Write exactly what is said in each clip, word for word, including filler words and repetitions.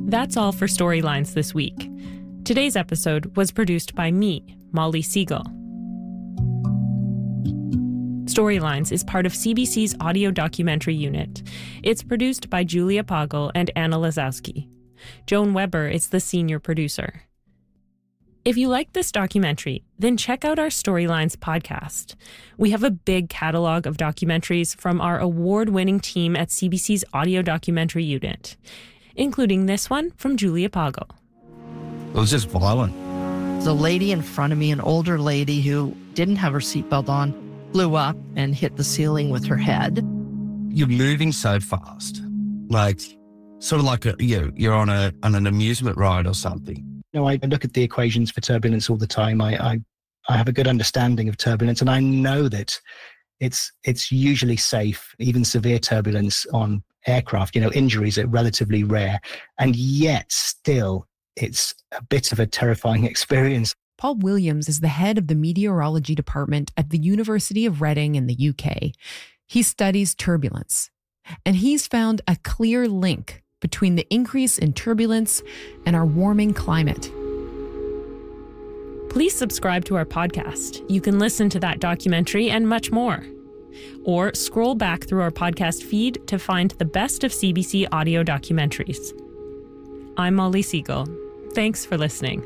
That's all for Storylines this week. Today's episode was produced by me, Molly Siegel. Storylines is part of C B C's audio documentary unit. It's produced by Julia Poggle and Anna Lazowski. Joan Weber is the senior producer. If you like this documentary, then check out our Storylines podcast. We have a big catalog of documentaries from our award-winning team at C B C's audio documentary unit, including this one from Julia Poggle. It was just violent. The lady in front of me, an older lady who didn't have her seatbelt on, flew up and hit the ceiling with her head. You're moving so fast, like sort of like a, you know, you're on a on an amusement ride or something. You know, I look at the equations for turbulence all the time. I, I I have a good understanding of turbulence, and I know that it's it's usually safe. Even severe turbulence on aircraft, you know, injuries are relatively rare, and yet still it's a bit of a terrifying experience. Paul Williams is the head of the meteorology department at the University of Reading in the U K. He studies turbulence, and he's found a clear link between the increase in turbulence and our warming climate. Please subscribe to our podcast. You can listen to that documentary and much more. Or scroll back through our podcast feed to find the best of C B C audio documentaries. I'm Molly Siegel. Thanks for listening.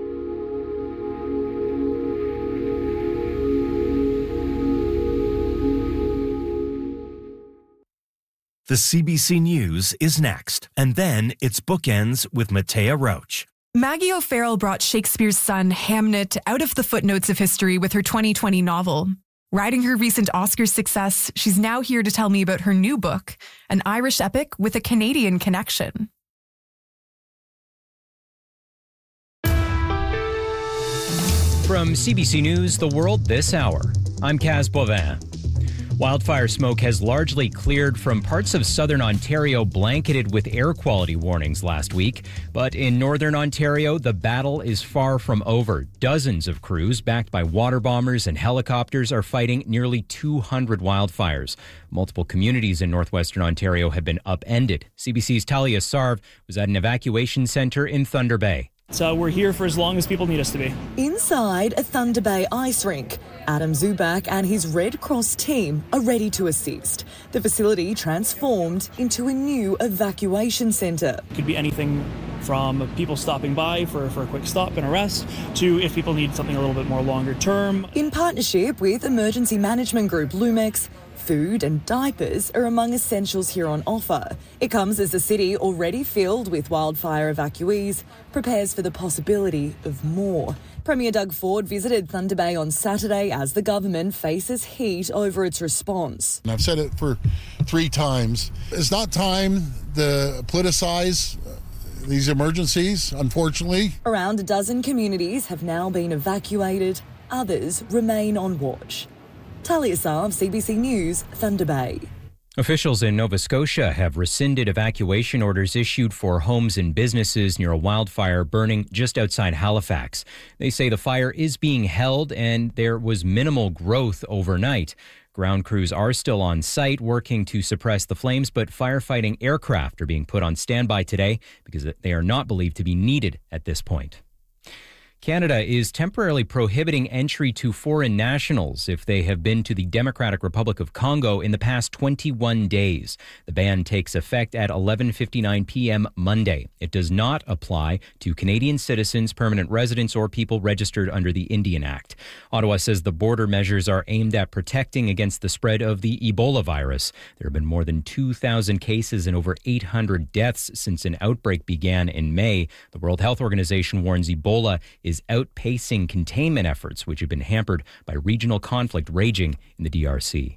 The C B C News is next, and then it's Bookends with Matea Roach. Maggie O'Farrell brought Shakespeare's son, Hamnet, out of the footnotes of history with her twenty twenty novel. Riding her recent Oscar success, she's now here to tell me about her new book, an Irish epic with a Canadian connection. From C B C News, The World This Hour, I'm Kaz Bovin. Wildfire smoke has largely cleared from parts of southern Ontario blanketed with air quality warnings last week. But in northern Ontario, the battle is far from over. Dozens of crews backed by water bombers and helicopters are fighting nearly two hundred wildfires. Multiple communities in northwestern Ontario have been upended. C B C's Talia Sarv was at an evacuation centre in Thunder Bay. So we're here for as long as people need us to be. Inside a Thunder Bay ice rink, Adam Zubak and his Red Cross team are ready to assist. The facility transformed into a new evacuation centre. It could be anything from people stopping by for, for a quick stop and a rest to if people need something a little bit more longer term. In partnership with emergency management group Lumex, food and diapers are among essentials here on offer. It comes as the city, already filled with wildfire evacuees, prepares for the possibility of more. Premier Doug Ford visited Thunder Bay on Saturday as the government faces heat over its response. And I've said it for three times. It's not time to politicize these emergencies, unfortunately. Around a dozen communities have now been evacuated. Others remain on watch. Talia Sarv, C B C News, Thunder Bay. Officials in Nova Scotia have rescinded evacuation orders issued for homes and businesses near a wildfire burning just outside Halifax. They say the fire is being held and there was minimal growth overnight. Ground crews are still on site working to suppress the flames, but firefighting aircraft are being put on standby today because they are not believed to be needed at this point. Canada is temporarily prohibiting entry to foreign nationals if they have been to the Democratic Republic of Congo in the past twenty-one days. The ban takes effect at eleven fifty-nine p.m. Monday. It does not apply to Canadian citizens, permanent residents, or people registered under the Indian Act. Ottawa says the border measures are aimed at protecting against the spread of the Ebola virus. There have been more than two thousand cases and over eight hundred deaths since an outbreak began in May. The World Health Organization warns Ebola is is outpacing containment efforts, which have been hampered by regional conflict raging in the D R C.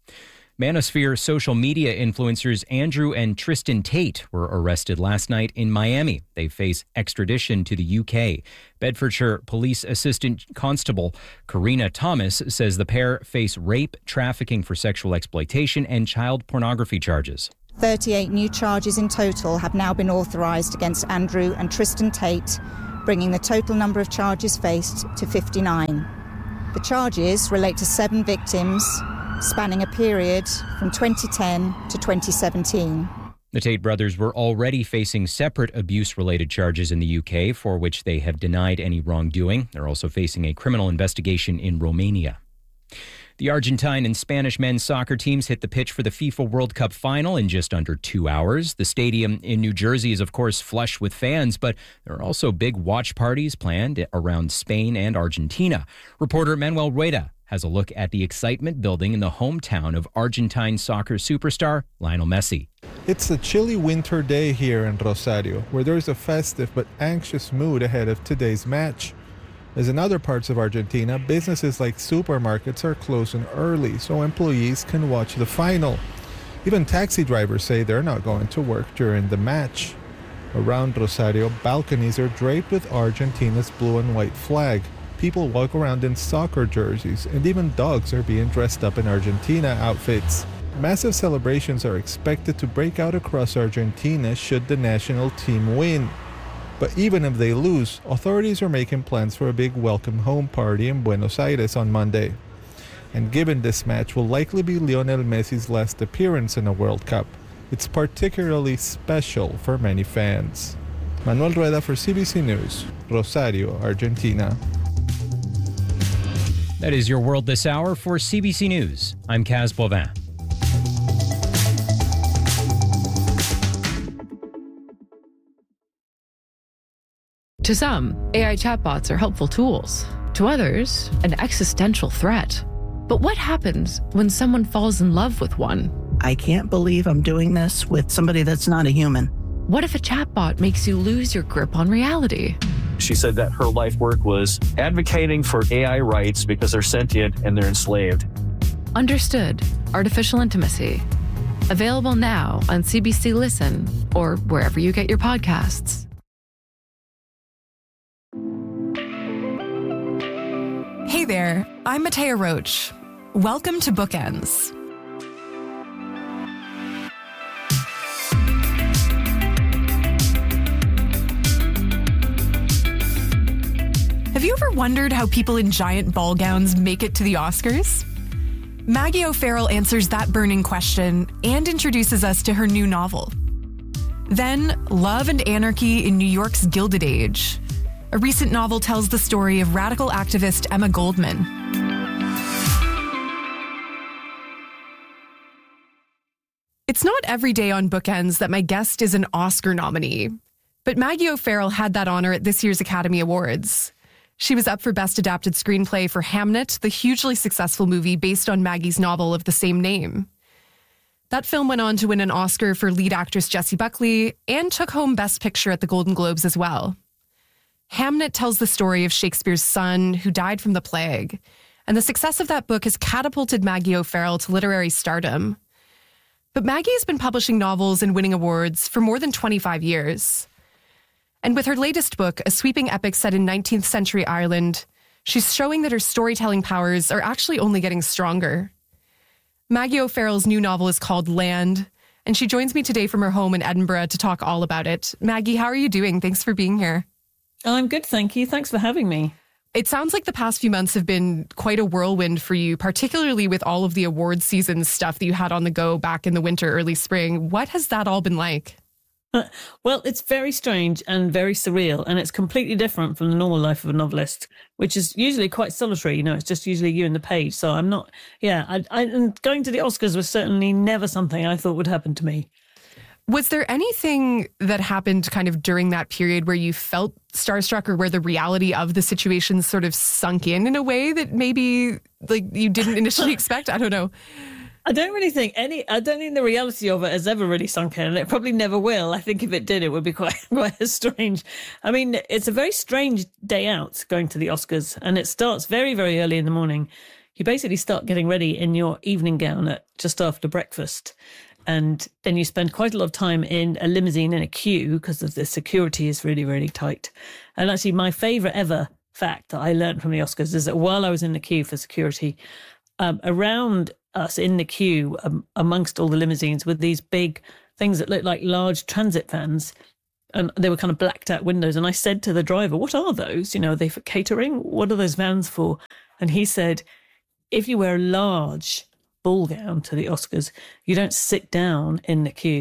Manosphere social media influencers Andrew and Tristan Tate were arrested last night in Miami. They face extradition to the U K. Bedfordshire Police Assistant Constable Karina Thomas says the pair face rape, trafficking for sexual exploitation, and child pornography charges. thirty-eight new charges in total have now been authorised against Andrew and Tristan Tate, bringing the total number of charges faced to fifty-nine. The charges relate to seven victims, spanning a period from twenty ten to twenty seventeen. The Tate brothers were already facing separate abuse-related charges in the U K, for which they have denied any wrongdoing. They're also facing a criminal investigation in Romania. The Argentine and Spanish men's soccer teams hit the pitch for the FIFA World Cup final in just under two hours. The stadium in New Jersey is, of course, flush with fans, but there are also big watch parties planned around Spain and Argentina. Reporter Manuel Rueda has a look at the excitement building in the hometown of Argentine soccer superstar Lionel Messi. It's a chilly winter day here in Rosario, where there is a festive but anxious mood ahead of today's match. As in other parts of Argentina, businesses like supermarkets are closing early so employees can watch the final. Even taxi drivers say they're not going to work during the match. Around Rosario, balconies are draped with Argentina's blue and white flag. People walk around in soccer jerseys, and even dogs are being dressed up in Argentina outfits. Massive celebrations are expected to break out across Argentina should the national team win. But even if they lose, authorities are making plans for a big welcome home party in Buenos Aires on Monday. And given this match will likely be Lionel Messi's last appearance in a World Cup, it's particularly special for many fans. Manuel Rueda for C B C News, Rosario, Argentina. That is your World This Hour. For C B C News, I'm Kaz Bovin. To some, A I chatbots are helpful tools. To others, an existential threat. But what happens when someone falls in love with one? I can't believe I'm doing this with somebody that's not a human. What if a chatbot makes you lose your grip on reality? She said that her life work was advocating for A I rights because they're sentient and they're enslaved. Understood. Artificial Intimacy. Available now on C B C Listen or wherever you get your podcasts. Hey there, I'm Matea Roach. Welcome to Bookends. Have you ever wondered how people in giant ball gowns make it to the Oscars? Maggie O'Farrell answers that burning question and introduces us to her new novel. Then, Love and Anarchy in New York's Gilded Age. A recent novel tells the story of radical activist Emma Goldman. It's not every day on Bookends that my guest is an Oscar nominee, but Maggie O'Farrell had that honor at this year's Academy Awards. She was up for Best Adapted Screenplay for Hamnet, the hugely successful movie based on Maggie's novel of the same name. That film went on to win an Oscar for lead actress Jessie Buckley and took home Best Picture at the Golden Globes as well. Hamnet tells the story of Shakespeare's son who died from the plague, and the success of that book has catapulted Maggie O'Farrell to literary stardom. But Maggie has been publishing novels and winning awards for more than twenty-five years. And with her latest book, a sweeping epic set in nineteenth century Ireland, she's showing that her storytelling powers are actually only getting stronger. Maggie O'Farrell's new novel is called Land, and she joins me today from her home in Edinburgh to talk all about it. Maggie, how are you doing? Thanks for being here. I'm good, thank you. Thanks for having me. It sounds like the past few months have been quite a whirlwind for you, particularly with all of the award season stuff that you had on the go back in the winter, early spring. What has that all been like? Uh, well, it's very strange and very surreal, and it's completely different from the normal life of a novelist, which is usually quite solitary. You know, it's just usually you and the page. So I'm not, yeah, I, I, and going to the Oscars was certainly never something I thought would happen to me. Was there anything that happened kind of during that period where you felt starstruck, or where the reality of the situation sort of sunk in in a way that maybe like you didn't initially expect? I don't know. I don't really think any, I don't think the reality of it has ever really sunk in, and it probably never will. I think if it did, it would be quite, quite strange. I mean, it's a very strange day out going to the Oscars, and it starts very, very early in the morning. You basically start getting ready in your evening gown at just after breakfast. And then you spend quite a lot of time in a limousine in a queue because the security is really, really tight. And actually, my favourite ever fact that I learned from the Oscars is that while I was in the queue for security, um, around us in the queue, um, amongst all the limousines, with these big things that look like large transit vans, and they were kind of blacked out windows. And I said to the driver, "What are those? You know, are they for catering? What are those vans for?" And he said, "If you wear a large ball gown to the Oscars, you don't sit down in the queue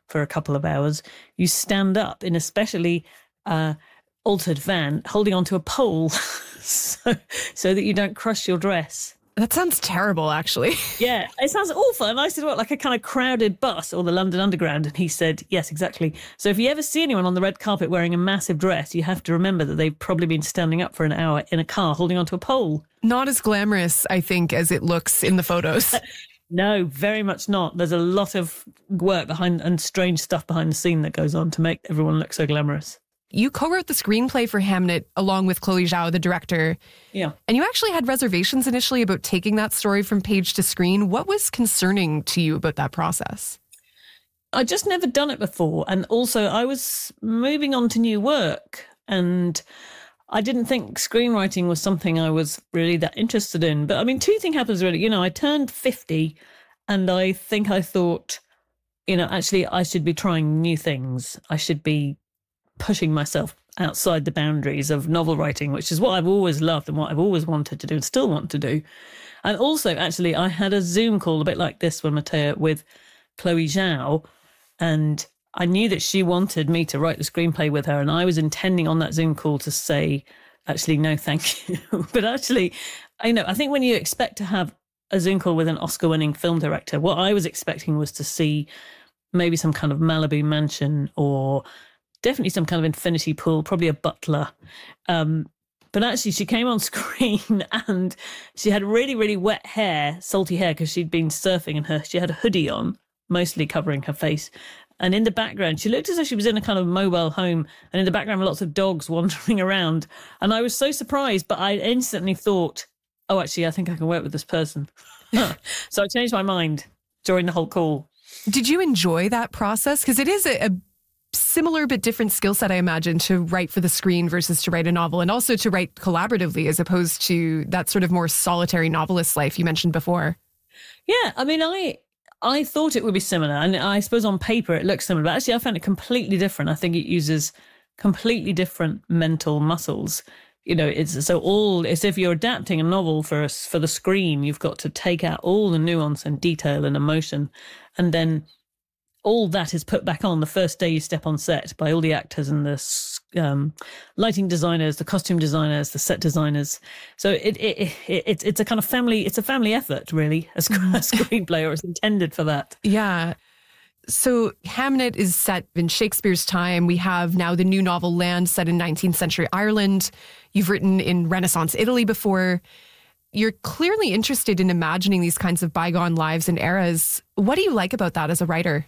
for a couple of hours, you stand up in a specially uh, altered van holding onto a pole so, so that you don't crush your dress. That sounds terrible, actually. Yeah, it sounds awful. And I said, what, like a kind of crowded bus or the London Underground? And he said, yes, exactly. So if you ever see anyone on the red carpet wearing a massive dress, you have to remember that they've probably been standing up for an hour in a car holding onto a pole. Not as glamorous, I think, as it looks in the photos. No, very much not. There's a lot of work behind and strange stuff behind the scene that goes on to make everyone look so glamorous. You co-wrote the screenplay for Hamnet along with Chloe Zhao, the director. Yeah. And you actually had reservations initially about taking that story from page to screen. What was concerning to you about that process? I'd just never done it before. And also I was moving on to new work and I didn't think screenwriting was something I was really that interested in. But I mean, two things happens really. You know, I turned fifty and I think I thought, you know, actually I should be trying new things. I should be pushing myself outside the boundaries of novel writing, which is what I've always loved and what I've always wanted to do and still want to do. And also, actually, I had a Zoom call a bit like this one, Matea, with Chloe Zhao, and I knew that she wanted me to write the screenplay with her, and I was intending on that Zoom call to say, actually, no, thank you. But actually, I know, I think when you expect to have a Zoom call with an Oscar-winning film director, what I was expecting was to see maybe some kind of Malibu mansion or definitely some kind of infinity pool, probably a butler. Um, but actually she came on screen and she had really, really wet hair, salty hair, because she'd been surfing and her, she had a hoodie on, mostly covering her face. And in the background, she looked as though she was in a kind of mobile home. And in the background were lots of dogs wandering around. And I was so surprised, but I instantly thought, oh, actually, I think I can work with this person. So I changed my mind during the whole call. Did you enjoy that process? Because it is a, a similar but different skill set, I imagine, to write for the screen versus to write a novel, and also to write collaboratively as opposed to that sort of more solitary novelist life you mentioned before. Yeah, I mean, I I thought it would be similar, and I suppose on paper it looks similar, but actually I found it completely different. I think it uses completely different mental muscles. You know, it's so all, it's if you're adapting a novel for us for the screen, you've got to take out all the nuance and detail and emotion, and then all that is put back on the first day you step on set by all the actors and the um, lighting designers, the costume designers, the set designers. So it, it, it it's it's a kind of family, it's a family effort, really, a, sc- a screenplay, or it's intended for that. Yeah. So Hamnet is set in Shakespeare's time. We have now the new novel Land, set in nineteenth century Ireland. You've written in Renaissance Italy before. You're clearly interested in imagining these kinds of bygone lives and eras. What do you like about that as a writer?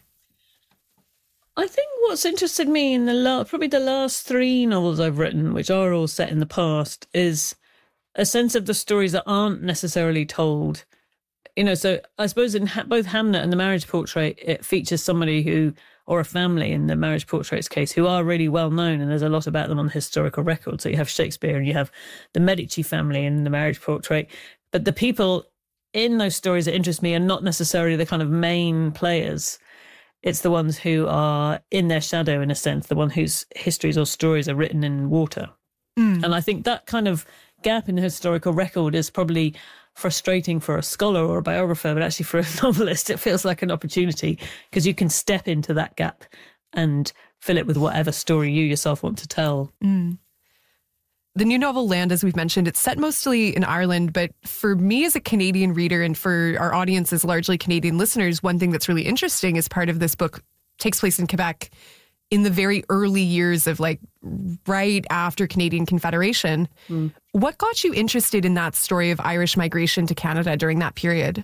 I think what's interested me in the la- probably the last three novels I've written, which are all set in the past, is a sense of the stories that aren't necessarily told. You know, so I suppose in ha- both Hamnet and The Marriage Portrait, it features somebody who, or a family in The Marriage Portrait's case, who are really well known, and there's a lot about them on the historical record. So you have Shakespeare and you have the Medici family in The Marriage Portrait. But the people in those stories that interest me are not necessarily the kind of main players. It's the ones who are in their shadow, in a sense, the one whose histories or stories are written in water. Mm. And I think that kind of gap in the historical record is probably frustrating for a scholar or a biographer, but actually for a novelist, it feels like an opportunity because you can step into that gap and fill it with whatever story you yourself want to tell. Mm. The new novel Land, as we've mentioned, it's set mostly in Ireland, but for me as a Canadian reader and for our audience as largely Canadian listeners, one thing that's really interesting is part of this book takes place in Quebec in the very early years of like right after Canadian Confederation. Mm. What got you interested in that story of Irish migration to Canada during that period?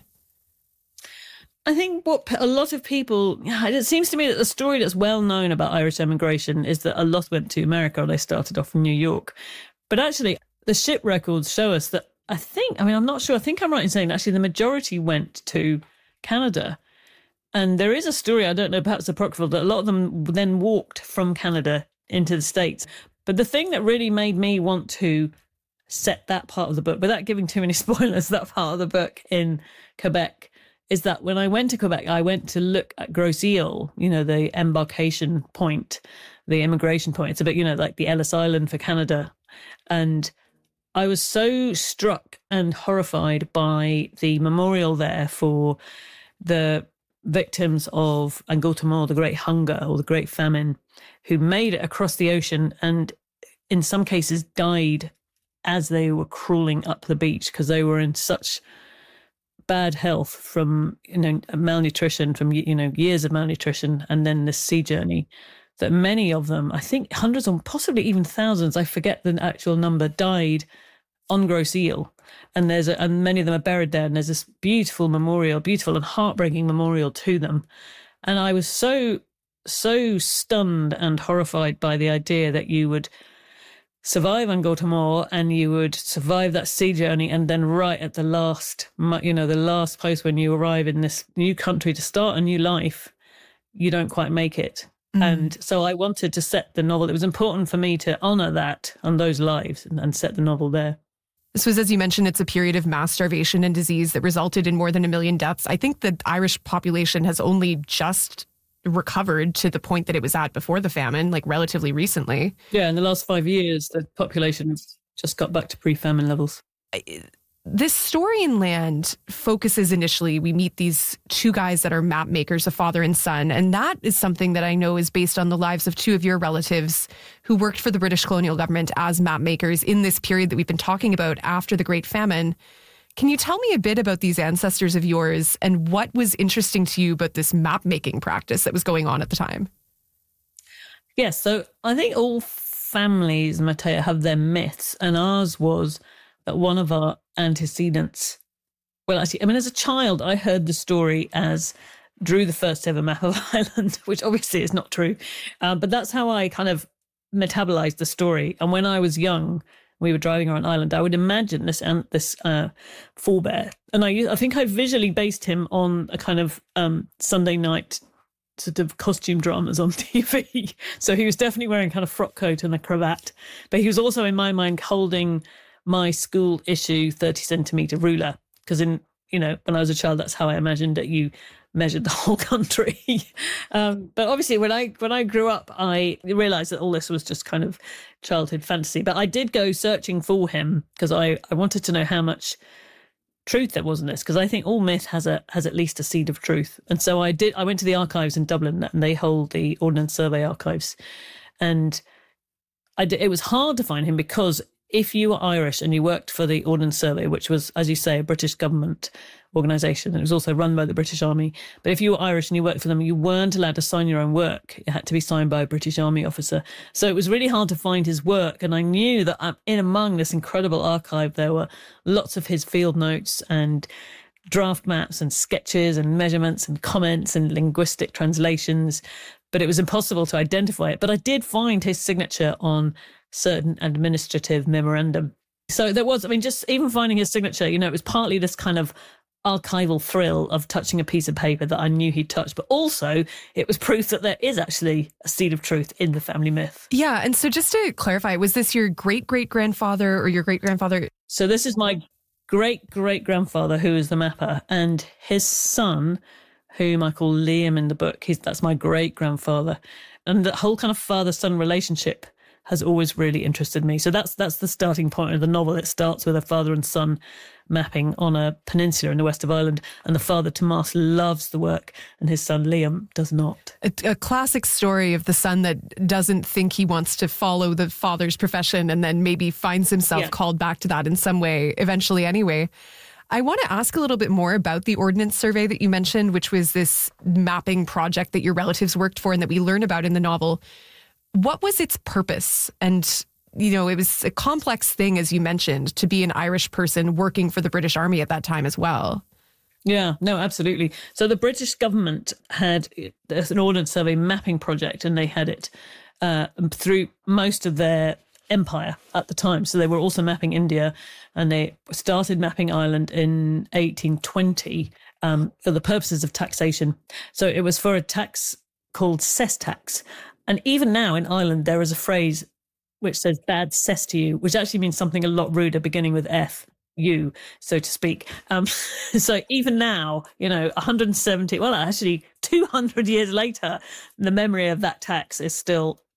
I think what a lot of people, it seems to me that the story that's well known about Irish emigration is that a lot went to America or they started off in New York. But actually, the ship records show us that I think, I mean, I'm not sure, I think I'm right in saying actually the majority went to Canada. And there is a story, I don't know, perhaps apocryphal, that a lot of them then walked from Canada into the States. But the thing that really made me want to set that part of the book, without giving too many spoilers, that part of the book in Quebec, is that when I went to Quebec, I went to look at Grosse Ile, you know, the embarkation point, the immigration point. It's a bit, you know, like the Ellis Island for Canada. And I was so struck and horrified by the memorial there for the victims of Angultamor, the Great Hunger or the Great Famine, who made it across the ocean and in some cases died as they were crawling up the beach because they were in such bad health from, you know, malnutrition, from, you know, years of malnutrition and then this sea journey, that many of them, I think hundreds or possibly even thousands, I forget the actual number, died on Grosse Ile. And there's a, and many of them are buried there. And there's this beautiful memorial, beautiful and heartbreaking memorial to them. And I was so, so stunned and horrified by the idea that you would survive Angultamor and you would survive that sea journey, and then right at the last, you know, the last place when you arrive in this new country to start a new life, you don't quite make it. Mm. And so I wanted to set the novel. It was important for me to honour that and those lives and, and set the novel there. This was, as you mentioned, it's a period of mass starvation and disease that resulted in more than a million deaths. I think the Irish population has only just recovered to the point that it was at before the famine, like relatively recently. Yeah, in the last five years, the population has just got back to pre-famine levels. This story in Land focuses initially, we meet these two guys that are map makers, a father and son, and that is something that I know is based on the lives of two of your relatives who worked for the British colonial government as map makers in this period that we've been talking about after the Great Famine. Can you tell me a bit about these ancestors of yours and what was interesting to you about this map-making practice that was going on at the time? Yes, so I think all families, Matea, have their myths, and ours was that one of our antecedents, well, actually, I mean, as a child, I heard the story as drew the first ever map of Ireland, which obviously is not true, uh, but that's how I kind of metabolized the story. And when I was young, we were driving around Ireland, I would imagine this and this uh, forebear. And I, I think I visually based him on a kind of um, Sunday night sort of costume dramas on T V. So he was definitely wearing kind of frock coat and a cravat. But he was also, in my mind, holding my school issue thirty centimetre ruler. Because in, you know, when I was a child, that's how I imagined that you measured the whole country. um, but obviously when I when I grew up, I realised that all this was just kind of childhood fantasy. But I did go searching for him because I, I wanted to know how much truth there was in this, because I think all myth has a has at least a seed of truth. And so I did. I went to the archives in Dublin, and they hold the Ordnance Survey archives. And I did, it was hard to find him because if you were Irish and you worked for the Ordnance Survey, which was, as you say, a British government organisation, and it was also run by the British Army, but if you were Irish and you worked for them, you weren't allowed to sign your own work. It had to be signed by a British Army officer. So it was really hard to find his work, and I knew that in among this incredible archive, there were lots of his field notes and draft maps and sketches and measurements and comments and linguistic translations, but it was impossible to identify it. But I did find his signature on certain administrative memorandum. So there was, I mean, just even finding his signature, you know, it was partly this kind of archival thrill of touching a piece of paper that I knew he'd touched, but also it was proof that there is actually a seed of truth in the family myth. Yeah, and so just to clarify, was this your great-great-grandfather or your great-grandfather? So this is my great-great-grandfather who is the mapper, and his son, whom I call Liam in the book, he's, that's my great-grandfather. And the whole kind of father-son relationship has always really interested me. So that's that's the starting point of the novel. It starts with a father and son mapping on a peninsula in the west of Ireland, and the father, Tomas, loves the work, and his son, Liam, does not. A, a classic story of the son that doesn't think he wants to follow the father's profession and then maybe finds himself yeah. called back to that in some way, eventually anyway. I want to ask a little bit more about the Ordnance Survey that you mentioned, which was this mapping project that your relatives worked for and that we learn about in the novel. What was its purpose? And, you know, it was a complex thing, as you mentioned, to be an Irish person working for the British Army at that time as well. Yeah, no, absolutely. So the British government had an Ordnance Survey mapping project, and they had it uh, through most of their empire at the time. So they were also mapping India, and they started mapping Ireland in eighteen twenty um, for the purposes of taxation. So it was for a tax called cess tax. And even now in Ireland, there is a phrase which says bad cess to you, which actually means something a lot ruder, beginning with F, you, so to speak. Um, so even now, you know, one hundred seventy, well, actually two hundred years later, the memory of that tax is still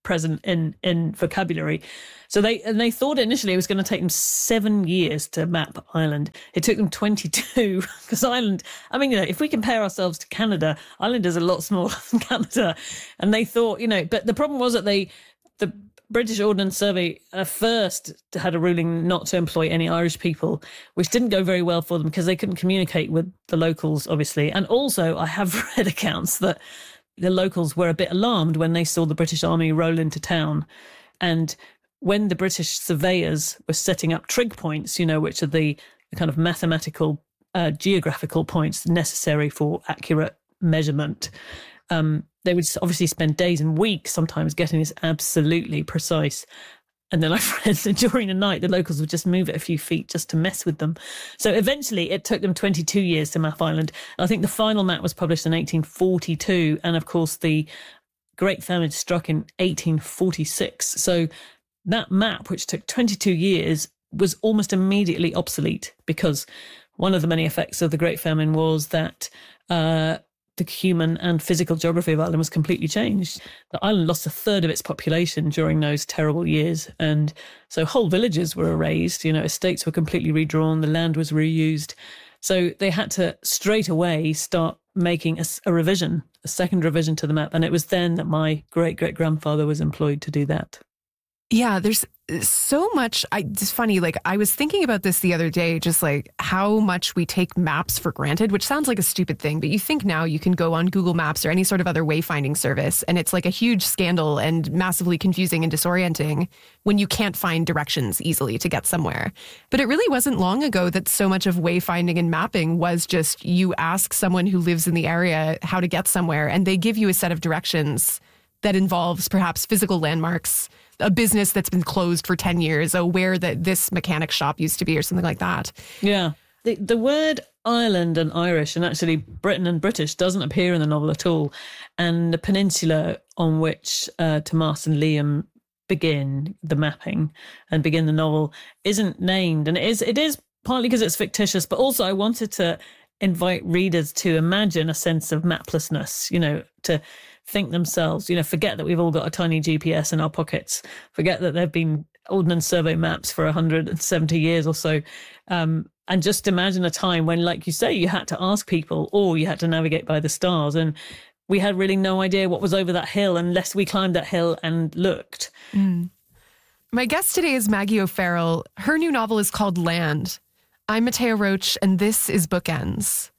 present in, in vocabulary. So they and they thought initially it was going to take them seven years to map Ireland. It took them twenty-two because Ireland, I mean, you know, if we compare ourselves to Canada, Ireland is a lot smaller than Canada. And they thought, you know, but the problem was that they, the British Ordnance Survey uh, first had a ruling not to employ any Irish people, which didn't go very well for them because they couldn't communicate with the locals, obviously. And also, I have read accounts that the locals were a bit alarmed when they saw the British Army roll into town. And when the British surveyors were setting up trig points, you know, which are the, the kind of mathematical, uh, geographical points necessary for accurate measurement, um, they would obviously spend days and weeks sometimes getting this absolutely precise. And then I've read that during the night, the locals would just move it a few feet just to mess with them. So eventually it took them twenty-two years to map Ireland. I think the final map was published in eighteen forty-two. And of course, the Great Famine struck in eighteen forty-six. So that map, which took twenty-two years, was almost immediately obsolete because one of the many effects of the Great Famine was that uh, the human and physical geography of Ireland was completely changed. The island lost a third of its population during those terrible years. And so whole villages were erased, you know, estates were completely redrawn, the land was reused. So they had to straight away start making a, a revision, a second revision to the map. And it was then that my great-great-grandfather was employed to do that. Yeah, there's so much. I, it's funny, like I was thinking about this the other day, just like how much we take maps for granted, which sounds like a stupid thing, but you think now you can go on Google Maps or any sort of other wayfinding service, and it's like a huge scandal and massively confusing and disorienting when you can't find directions easily to get somewhere. But it really wasn't long ago that so much of wayfinding and mapping was just you ask someone who lives in the area how to get somewhere, and they give you a set of directions that involves perhaps physical landmarks, a business that's been closed for ten years, or where that this mechanic shop used to be or something like that. Yeah. The, the word Ireland and Irish, and actually Britain and British, doesn't appear in the novel at all. And the peninsula on which uh, Tomas and Liam begin the mapping and begin the novel isn't named. And it is, it is partly because it's fictitious, but also I wanted to invite readers to imagine a sense of maplessness, you know, to think themselves, you know, forget that we've all got a tiny G P S in our pockets, forget that there have been Ordnance Survey maps for one hundred seventy years or so, um, and just imagine a time when, like you say, you had to ask people or you had to navigate by the stars, and we had really no idea what was over that hill unless we climbed that hill and looked. Mm. My guest today is Maggie O'Farrell. Her new novel is called Land. I'm Matea Roach, and this is Bookends.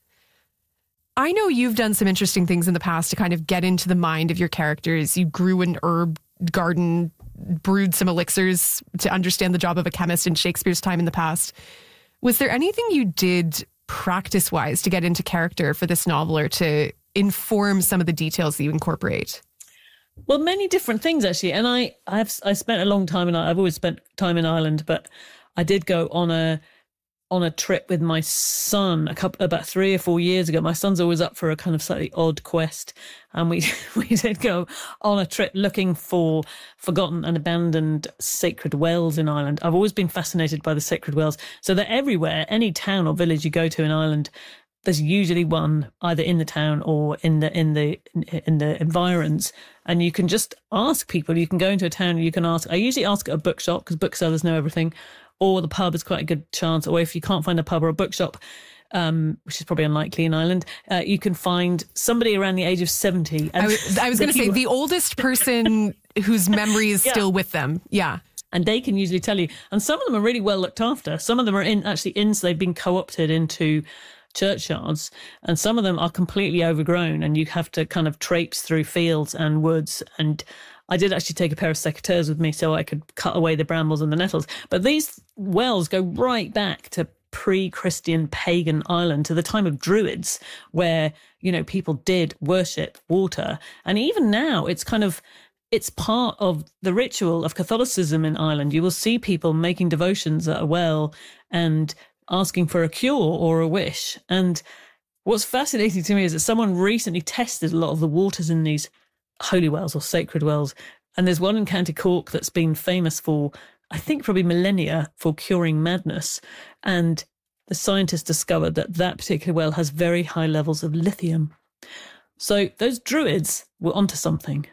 I know you've done some interesting things in the past to kind of get into the mind of your characters. You grew an herb garden, brewed some elixirs to understand the job of a chemist in Shakespeare's time in the past. Was there anything you did practice-wise to get into character for this novel or to inform some of the details that you incorporate? Well, many different things, actually. And I, I've I spent a long time in I've always spent time in Ireland, but I did go on a on a trip with my son a couple about three or four years ago. My son's always up for a kind of slightly odd quest, and we we did go on a trip looking for forgotten and abandoned sacred wells in Ireland. I've always been fascinated by the sacred wells. So they're everywhere. Any town or village you go to in Ireland, there's usually one either in the town or in the in the in the environs, and you can just ask people. You can go into a town and you can ask. I usually ask at a bookshop because booksellers know everything, or the pub is quite a good chance. Or if you can't find a pub or a bookshop, um, which is probably unlikely in Ireland, uh, you can find somebody around the age of seventy. I was, I was going to say the oldest person whose memory is yeah. still with them. Yeah. And they can usually tell you. And some of them are really well looked after. Some of them are in actually in, so they've been co-opted into churchyards, and some of them are completely overgrown, and you have to kind of traipse through fields and woods. And I did actually take a pair of secateurs with me so I could cut away the brambles and the nettles. But these wells go right back to pre-Christian pagan Ireland, to the time of Druids, where, you know, people did worship water. And even now, it's kind of, it's part of the ritual of Catholicism in Ireland. You will see people making devotions at a well and asking for a cure or a wish. And what's fascinating to me is that someone recently tested a lot of the waters in these holy wells or sacred wells. And there's one in County Cork that's been famous for, I think, probably millennia, for curing madness. And the scientists discovered that that particular well has very high levels of lithium. So those Druids were onto something.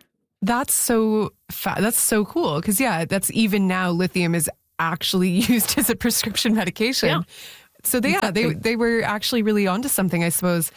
That's so fa- that's so cool because yeah, that's even now lithium is actually used as a prescription medication. Yeah. So they, Exactly. yeah, they they were actually really onto something, I suppose.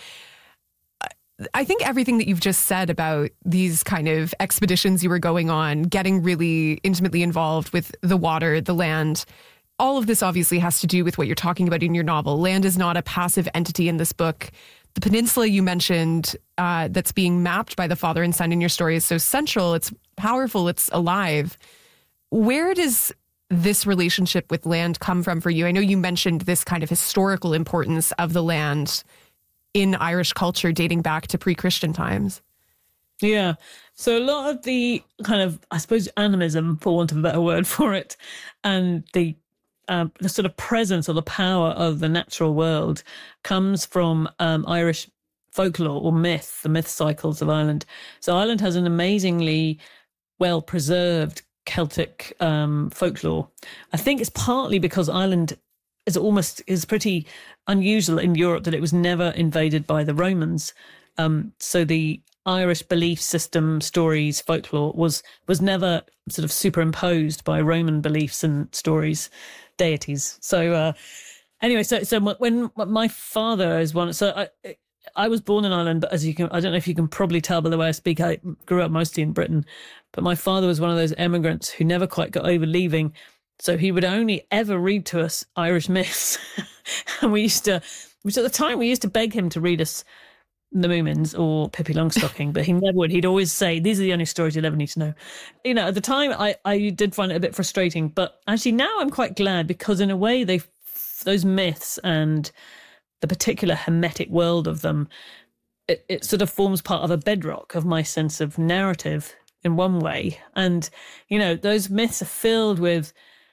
I think everything that you've just said about these kind of expeditions you were going on, getting really intimately involved with the water, the land, all of this obviously has to do with what you're talking about in your novel. Land is not a passive entity in this book. The peninsula you mentioned uh, that's being mapped by the father and son in your story is so central. It's powerful. It's alive. Where does this relationship with land come from for you? I know you mentioned this kind of historical importance of the land in Irish culture dating back to pre-Christian times. Yeah. So a lot of the kind of, I suppose, animism, for want of a better word for it, and the um, the sort of presence or the power of the natural world comes from um, Irish folklore or myth, the myth cycles of Ireland. So Ireland has an amazingly well-preserved Celtic um, folklore. I think it's partly because Ireland is almost is pretty unusual in Europe that it was never invaded by the Romans. Um, so the Irish belief system, stories, folklore was was never sort of superimposed by Roman beliefs and stories, deities. So uh, anyway, so so when my father is one, so I I was born in Ireland, but as you can, I don't know if you can probably tell by the way I speak, I grew up mostly in Britain. But my father was one of those immigrants who never quite got over leaving. So he would only ever read to us Irish myths. And we used to, which at the time we used to beg him to read us the Moomins or Pippi Longstocking, but he never would. He'd always say, these are the only stories you'll ever need to know. You know, at the time I, I did find it a bit frustrating, but actually now I'm quite glad because in a way they, those myths and the particular hermetic world of them, it, it sort of forms part of a bedrock of my sense of narrative in one way. And, you know, those myths are filled with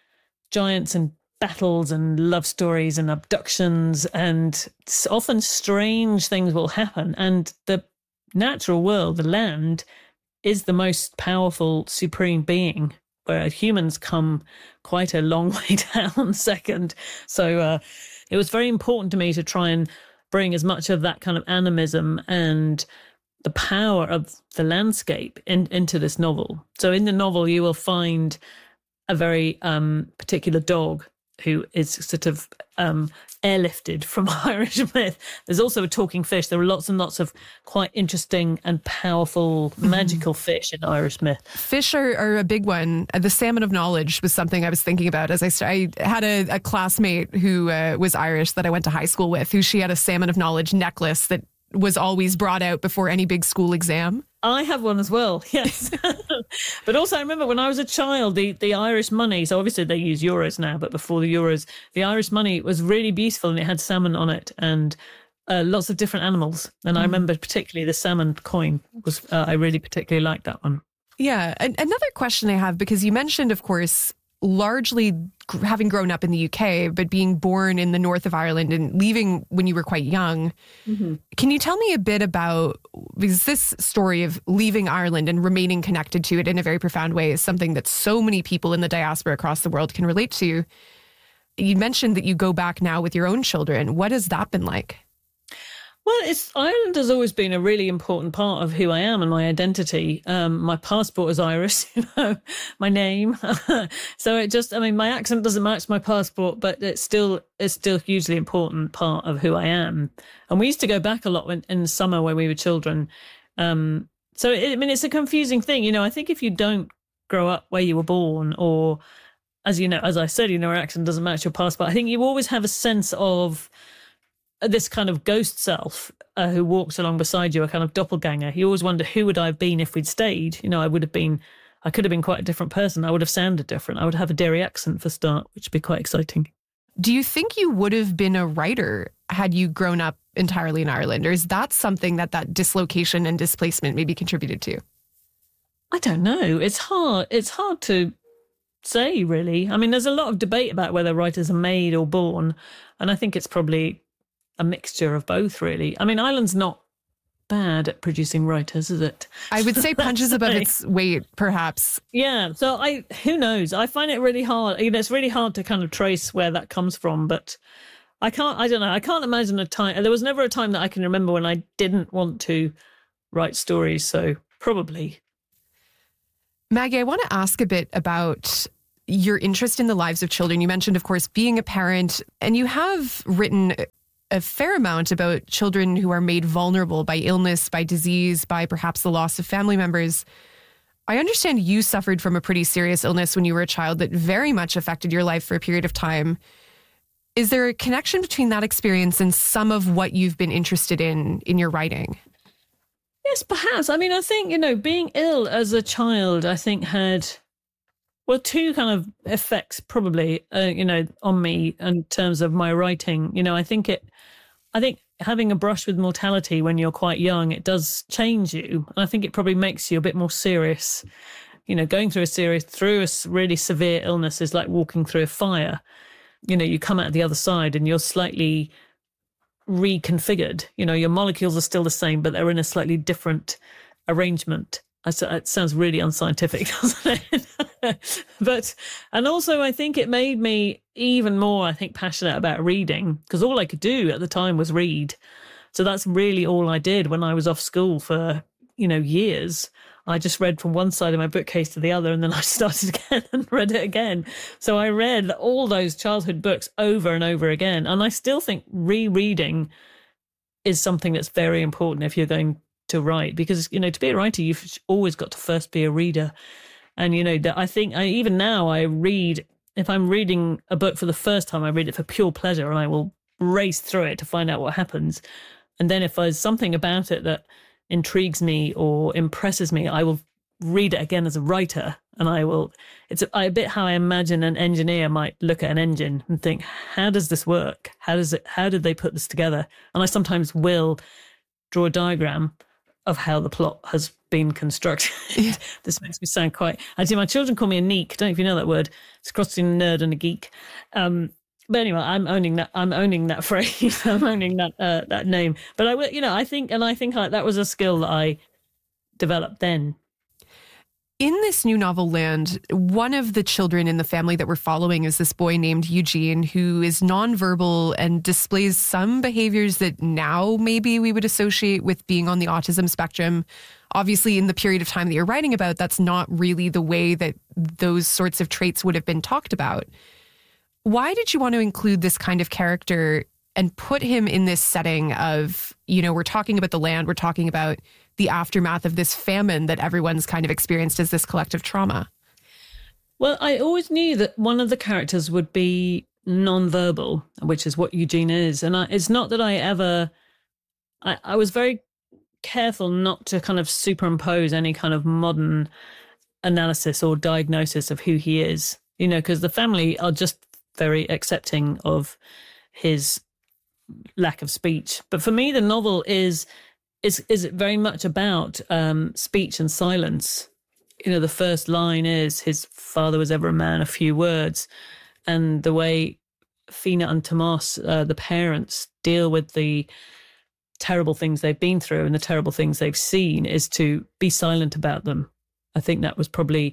giants and battles and love stories and abductions, and often strange things will happen. And the natural world, the land, is the most powerful, supreme being, where humans come quite a long way down second. So uh, it was very important to me to try and bring as much of that kind of animism and the power of the landscape in, into this novel. So in the novel, you will find a very um, particular dog who is sort of um, airlifted from Irish myth. There's also a talking fish. There are lots and lots of quite interesting and powerful, magical mm. fish in Irish myth. Fish are, are a big one. The salmon of knowledge was something I was thinking about as I started. I had a, a classmate who uh, was Irish that I went to high school with, who she had a salmon of knowledge necklace that was always brought out before any big school exam. I have one as well, yes. But also I remember when I was a child, the, the Irish money, so obviously they use euros now, but before the euros, the Irish money was really beautiful and it had salmon on it and uh, lots of different animals. And mm. I remember particularly the salmon coin, was uh, I really particularly liked that one. Yeah. And another question I have, because you mentioned, of course, largely having grown up in the U K, but being born in the north of Ireland and leaving when you were quite young. Mm-hmm. Can you tell me a bit about, because this story of leaving Ireland and remaining connected to it in a very profound way is something that so many people in the diaspora across the world can relate to. You mentioned that you go back now with your own children. What has that been like? Well, it's Ireland has always been a really important part of who I am and my identity. Um, my passport is Irish, you know, my name. So it just, I mean, my accent doesn't match my passport, but it's still it's still a hugely important part of who I am. And we used to go back a lot when, in the summer when we were children. Um, so, it, I mean, it's a confusing thing. You know, I think if you don't grow up where you were born or, as you know, as I said, you know, our accent doesn't match your passport, I think you always have a sense of this kind of ghost self uh, who walks along beside you, a kind of doppelganger. You always wonder, who would I have been if we'd stayed? You know, I would have been, I could have been quite a different person. I would have sounded different. I would have a Derry accent for start, which would be quite exciting. Do you think you would have been a writer had you grown up entirely in Ireland? Or is that something that that dislocation and displacement maybe contributed to? I don't know. It's hard. It's hard to say, really. I mean, there's a lot of debate about whether writers are made or born. And I think it's probably a mixture of both, really. I mean, Ireland's not bad at producing writers, is it? I would say punches above its weight, perhaps. Yeah. So I, who knows? I find it really hard. You know, it's really hard to kind of trace where that comes from, but I can't, I don't know. I can't imagine a time, there was never a time that I can remember when I didn't want to write stories. So probably. Maggie, I want to ask a bit about your interest in the lives of children. You mentioned, of course, being a parent, and you have written a fair amount about children who are made vulnerable by illness, by disease, by perhaps the loss of family members. I understand you suffered from a pretty serious illness when you were a child that very much affected your life for a period of time. Is there a connection between that experience and some of what you've been interested in in your writing? Yes, perhaps. I mean, I think, you know, being ill as a child, I think had, well, two kind of effects probably, uh, you know, on me in terms of my writing. You know, I think it, I think having a brush with mortality when you're quite young, it does change you. And I think it probably makes you a bit more serious. You know, going through a serious, through a really severe illness is like walking through a fire. You know, you come out the other side and you're slightly reconfigured. You know, your molecules are still the same, but they're in a slightly different arrangement. It sounds really unscientific, doesn't it? But, and also I think it made me even more, I think, passionate about reading, because all I could do at the time was read. So that's really all I did when I was off school for, you know, years. I just read from one side of my bookcase to the other, and then I started again and read it again. So I read all those childhood books over and over again. And I still think rereading is something that's very important if you're going to write, because, you know, to be a writer, you've always got to first be a reader. And, you know, that I think I, even now I read, if I'm reading a book for the first time, I read it for pure pleasure and I will race through it to find out what happens. And then if there's something about it that intrigues me or impresses me, I will read it again as a writer. And I will, it's a, a bit how I imagine an engineer might look at an engine and think, how does this work? How does it, how did they put this together? And I sometimes will draw a diagram of how the plot has been constructed. Yeah. This makes me sound quite... Actually, my children call me a neek. I don't know if you know that word. It's crossed between a nerd and a geek. Um, but anyway, I'm owning that. I'm owning that phrase. I'm owning that uh, that name. But I will, you know, I think, and I think I, that was a skill that I developed then. In this new novel, Land, one of the children in the family that we're following is this boy named Eugene, who is nonverbal and displays some behaviors that now maybe we would associate with being on the autism spectrum. Obviously, in the period of time that you're writing about, that's not really the way that those sorts of traits would have been talked about. Why did you want to include this kind of character and put him in this setting of, you know, we're talking about the land, we're talking about the aftermath of this famine that everyone's kind of experienced as this collective trauma? Well, I always knew that one of the characters would be nonverbal, which is what Eugene is. And I, it's not that I ever, I, I was very careful not to kind of superimpose any kind of modern analysis or diagnosis of who he is, you know, because the family are just very accepting of his lack of speech. But for me, the novel is is is very much about um, speech and silence. You know, the first line is, his father was ever a man of few words. And the way Fina and Tomas, uh, the parents, deal with the terrible things they've been through and the terrible things they've seen is to be silent about them. I think that was probably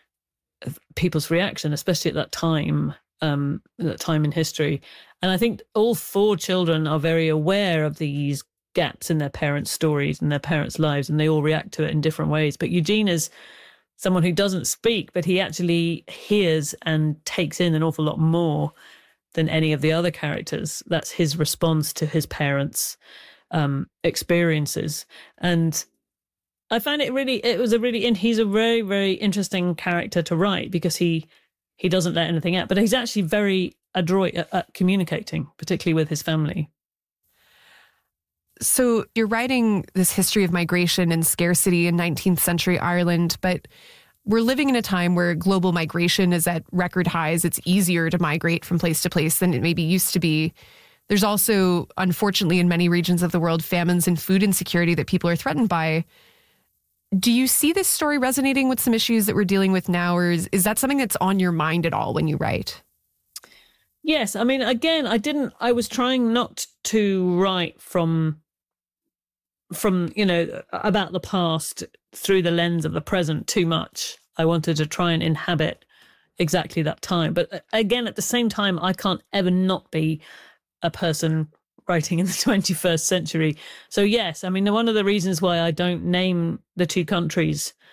people's reaction, especially at that time, um, at that time in history. And I think all four children are very aware of these gaps in their parents' stories and their parents' lives, and they all react to it in different ways. But Eugene is someone who doesn't speak, but he actually hears and takes in an awful lot more than any of the other characters. That's his response to his parents' um, experiences. And I found it really, it was a really, and he's a very, very interesting character to write because he, he doesn't let anything out, but he's actually very adroit at, at communicating, particularly with his family. So you're writing this history of migration and scarcity in nineteenth century Ireland, but we're living in a time where global migration is at record highs. It's easier to migrate from place to place than it maybe used to be. There's also, unfortunately, in many regions of the world, famines and food insecurity that people are threatened by. Do you see this story resonating with some issues that we're dealing with now, or is, is that something that's on your mind at all when you write? Yes. I mean, again, I didn't, I was trying not to write from, from, you know, about the past through the lens of the present too much. I wanted to try and inhabit exactly that time. But again, at the same time, I can't ever not be a person writing in the twenty-first century. So yes, I mean, one of the reasons why I don't name the two countries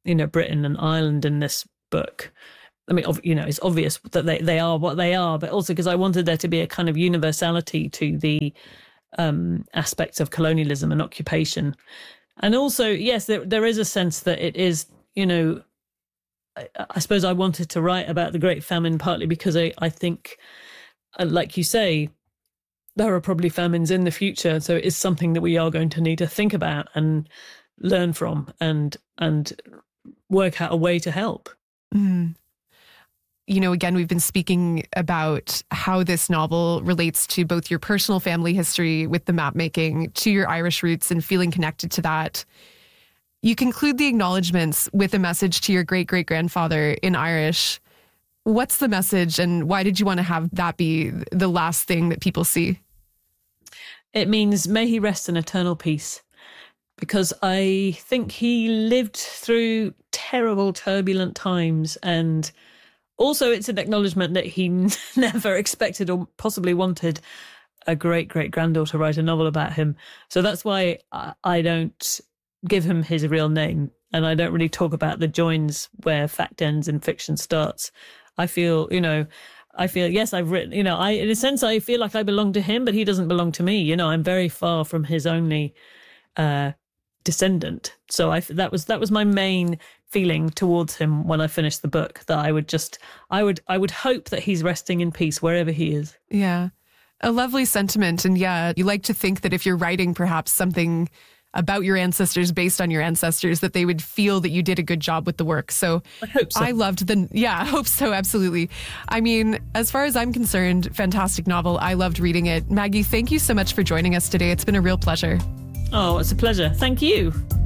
you know, Britain and Ireland in this book. I mean, you know, it's obvious that they, they are what they are, but also because I wanted there to be a kind of universality to the um, aspects of colonialism and occupation. And also, yes, there there is a sense that it is, you know, I, I suppose I wanted to write about the Great Famine partly because I, I think, like you say, there are probably famines in the future. So it is something that we are going to need to think about and learn from and and work out a way to help. Mm. You know, again, we've been speaking about how this novel relates to both your personal family history with the map making, to your Irish roots and feeling connected to that. You conclude the acknowledgements with a message to your great-great-grandfather in Irish. What's the message and why did you want to have that be the last thing that people see? It means, may he rest in eternal peace, because I think he lived through terrible, turbulent times. And also it's an acknowledgement that he never expected or possibly wanted a great-great-granddaughter to write a novel about him. So that's why I don't give him his real name. And I don't really talk about the joins where fact ends and fiction starts. I feel, you know, I feel, yes, I've written, you know, I, in a sense, I feel like I belong to him, but he doesn't belong to me. You know, I'm very far from his only uh, descendant. So I, that was, that was my main feeling towards him when I finished the book, that I would just, I would, I would hope that he's resting in peace wherever he is. Yeah. A lovely sentiment. And yeah, you like to think that if you're writing perhaps something about your ancestors based on your ancestors, that they would feel that you did a good job with the work. So I hope so. I loved the, yeah, I hope so. Absolutely. I mean, as far as I'm concerned, fantastic novel. I loved reading it. Maggie, thank you so much for joining us today. It's been a real pleasure. Oh, it's a pleasure. Thank you.